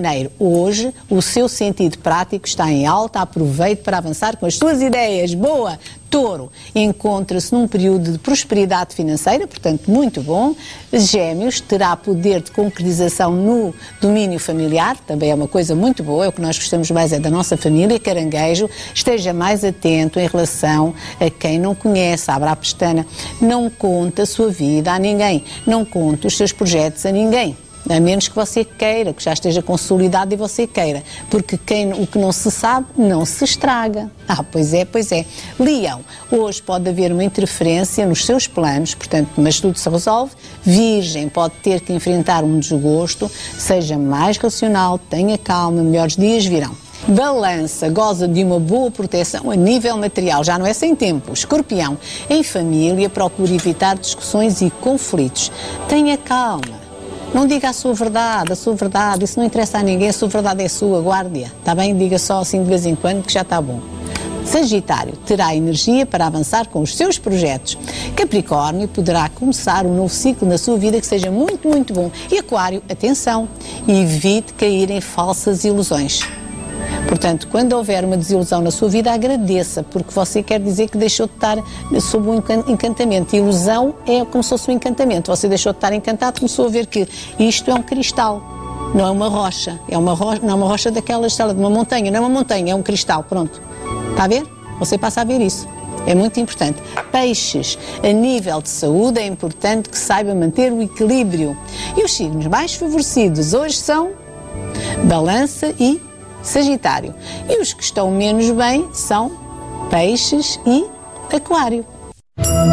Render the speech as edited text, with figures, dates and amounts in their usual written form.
janeiro. Hoje, o seu sentido prático está em alta. Aproveite para avançar com as suas ideias. Boa! Touro encontra-se num período de prosperidade financeira, portanto, muito bom. Gêmeos terá poder de concretização no domínio familiar, também é uma coisa muito boa, é o que nós gostamos mais é da nossa família. Caranguejo, esteja mais atento em relação a quem não conhece, abra a pestana, não conta a sua vida a ninguém, não conta os seus projetos a ninguém. A menos que você queira, que já esteja consolidado e você queira. Porque o que não se sabe, não se estraga. Pois é, pois é. Leão, hoje pode haver uma interferência nos seus planos, portanto, mas tudo se resolve. Virgem, pode ter que enfrentar um desgosto, seja mais racional, tenha calma, melhores dias virão. Balança, goza de uma boa proteção a nível material, já não é sem tempo. Escorpião, em família, procure evitar discussões e conflitos. Tenha calma. Não diga a sua verdade, isso não interessa a ninguém, a sua verdade é sua, guarde-a, está bem? Diga só assim de vez em quando que já está bom. Sagitário, terá energia para avançar com os seus projetos. Capricórnio, poderá começar um novo ciclo na sua vida que seja muito, muito bom. E Aquário, atenção, evite cair em falsas ilusões. Portanto, quando houver uma desilusão na sua vida, agradeça, porque você quer dizer que deixou de estar sob um encantamento. Ilusão é como se fosse um encantamento. Você deixou de estar encantado, começou a ver que isto é um cristal, não é uma rocha. Não é uma rocha daquela estrela de uma montanha, não é uma montanha, é um cristal, pronto. Está a ver? Você passa a ver isso. É muito importante. Peixes, a nível de saúde, é importante que saiba manter o equilíbrio. E os signos mais favorecidos hoje são Balança e Sagitário. E os que estão menos bem são Peixes e Aquário.